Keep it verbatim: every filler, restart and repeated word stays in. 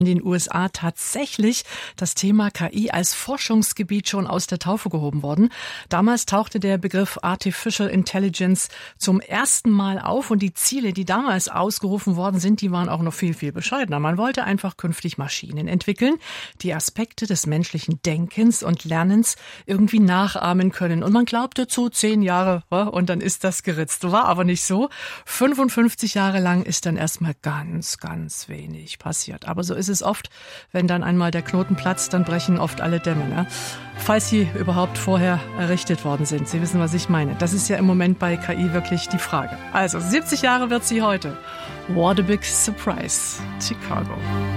in den U S A tatsächlich das Thema K I als Forschungsgebiet schon aus der Taufe gehoben worden. Damals tauchte der Begriff Artificial Intelligence zum ersten Mal auf und die Ziele, die damals ausgerufen worden sind, die waren auch noch viel, viel bescheidener. Man wollte einfach künftig Maschinen entwickeln, die Aspekte des menschlichen Denkens und Lernens irgendwie nachahmen können. Und man glaubte zu zehn Jahre und dann ist das geritzt. War aber nicht so. fünfundfünfzig Jahre lang ist dann erstmal ganz, ganz wenig passiert. Aber so ist es oft, wenn dann einmal der Knoten platzt, dann brechen oft alle Dämme, ne? Falls sie überhaupt vorher errichtet worden sind. Sie wissen, was ich meine. Das ist ja im Moment bei K I wirklich die Frage. Also, siebzig Jahre wird sie heute. What a big surprise. Chicago.